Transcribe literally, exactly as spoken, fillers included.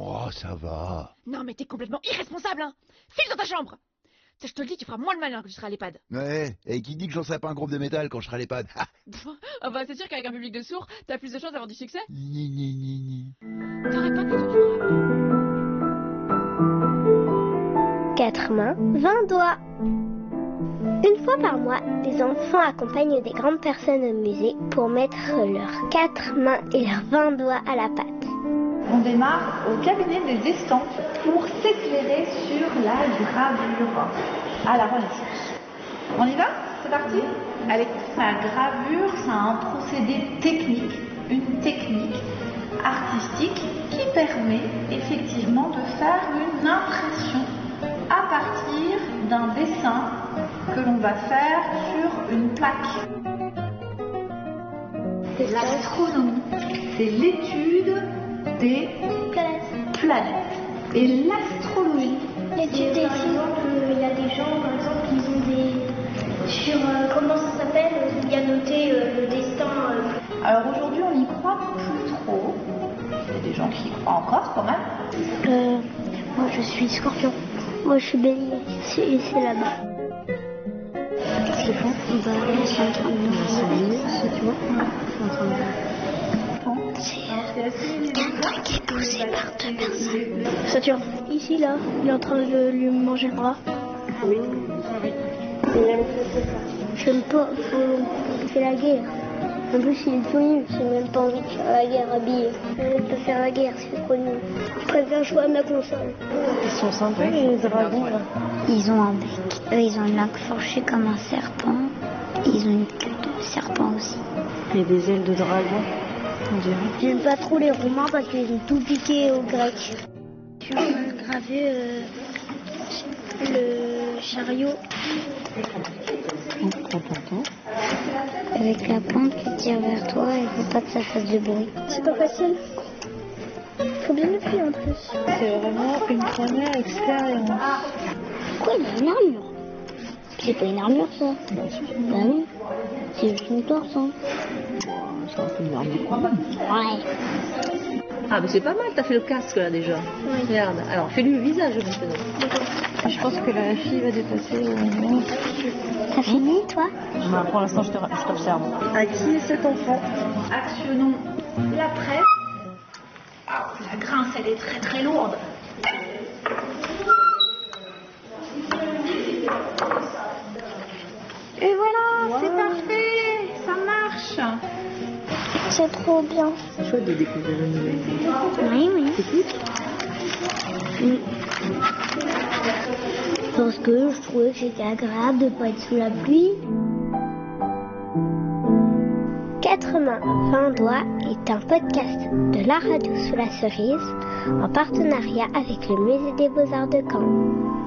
Oh, ça va. Non mais t'es complètement irresponsable, hein. File dans ta chambre. Ça, je te le dis, tu feras moins le malin quand tu seras à l'EHPAD. Ouais, et qui dit que j'en serai pas un groupe de métal quand je serai à l'EHPAD? Ah bah c'est sûr qu'avec un public de sourds, t'as plus de chances d'avoir du succès. Ni, ni, ni, ni. T'aurais pas plutôt dû frapper. Quatre mains, vingt doigts. Une fois par mois, les enfants accompagnent des grandes personnes au musée pour mettre leurs quatre mains et leurs vingt doigts à la pâte. On démarre au cabinet des estampes pour s'éclairer sur la gravure à la Renaissance. On y va? C'est parti? Allez, la gravure, c'est un procédé technique, une technique artistique qui permet effectivement de faire une impression à partir d'un dessin que l'on va faire sur une plaque. L'astronomie, c'est l'étude des planètes. Et l'astrologie, L'étude des exemples, il y a des gens par exemple qui ont des sur euh, comment ça s'appelle, il y a noté euh, le destin. Euh... Alors aujourd'hui on n'y croit plus trop. Il y a des gens qui y croient encore quand même. Euh, moi je suis Scorpion. Moi je suis Bélier. C'est, c'est là-bas. Qu'est-ce qu'ils font? Bah ils sont en train de s'habiller, tu vois. Ils sont en train de. C'est un truc qui est poussé par deux personnes. Saturne. Ici là, il est en train de lui manger le bras. Oui. J'aime pas, faut... c'est la guerre. En plus il est tout nu, j'ai même pas envie de faire la guerre habillé. Je peux faire la guerre, c'est trop nul. Je préfère jouer à ma console. Ils sont sympas les dragons là. Ils ont un bec, eux ils ont une langue fourchue comme un serpent. Ils ont une queue de serpent aussi. Et des ailes de dragon, on dirait. J'aime pas trop les Romains parce qu'ils ont tout piqué aux Grecs. Je vais graver euh, le chariot. Avec la pointe qui tire vers toi et faut pas que ça fasse de bruit. C'est pas facile. Faut bien appuyer en plus. C'est vraiment une première expérience. Pourquoi il a une armure? C'est pas une armure ça? Bah non. C'est juste une torse hein. C'est un peu une armure. Ouais. Ah mais c'est pas mal, t'as fait le casque là déjà. Oui. Regarde, alors fais-lui le visage maintenant. Je pense que la fille va dépasser. Euh... T'as fini toi? Bah, pour l'instant je, te, je t'observe. À qui est cet enfant? Actionnons la presse. Ah, la grince elle est très très lourde. Et voilà, wow. C'est parfait, ça marche. C'est trop bien. C'est chouette de découvrir une nouvelle idée. Oui, oui. C'est cool. Parce que je trouvais que c'était agréable de ne pas être sous la pluie. Quatre mains, vingt doigts est un podcast de la radio sous la cerise en partenariat avec le Musée des Beaux-Arts de Caen.